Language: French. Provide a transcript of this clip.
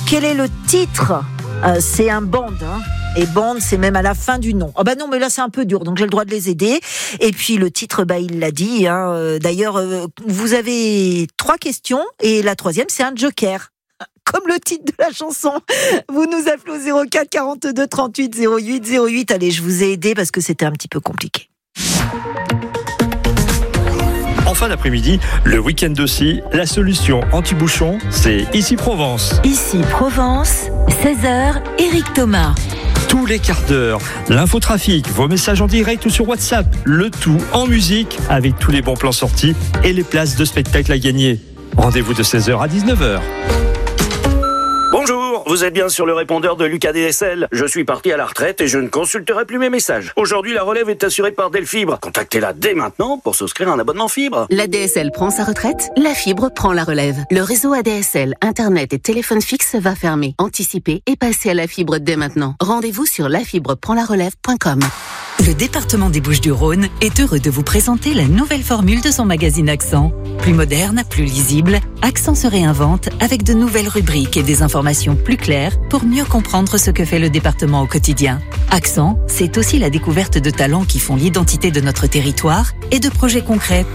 Quel est le titre ? C'est un band, hein. Et band, c'est même à la fin du nom. Oh bah non, mais là c'est un peu dur, donc j'ai le droit de les aider. Et puis le titre, il l'a dit. Hein. D'ailleurs, vous avez 3 questions et la 3e, c'est un joker. Comme le titre de la chanson. Vous nous appelez au 04 42 38 08 08. Allez, je vous ai aidé parce que c'était un petit peu compliqué. En fin d'après-midi, le week-end aussi, la solution anti-bouchon, c'est Ici Provence. Ici Provence, 16h, Éric Thomas. Tous les quarts d'heure, l'infotrafic, vos messages en direct ou sur WhatsApp, le tout en musique avec tous les bons plans sortis et les places de spectacle à gagner. Rendez-vous de 16h à 19h. Bonjour, vous êtes bien sur le répondeur de Lucas DSL. Je suis parti à la retraite et je ne consulterai plus mes messages. Aujourd'hui, la relève est assurée par Delfibre. Contactez-la dès maintenant pour souscrire un abonnement fibre. La DSL prend sa retraite, la fibre prend la relève. Le réseau ADSL, Internet et téléphone fixe va fermer. Anticipez et passez à la fibre dès maintenant. Rendez-vous sur lafibreprendlarelève.com. Le département des Bouches-du-Rhône est heureux de vous présenter la nouvelle formule de son magazine Accent. Plus moderne, plus lisible, Accent se réinvente avec de nouvelles rubriques et des informations plus claires pour mieux comprendre ce que fait le département au quotidien. Accent, c'est aussi la découverte de talents qui font l'identité de notre territoire et de projets concrets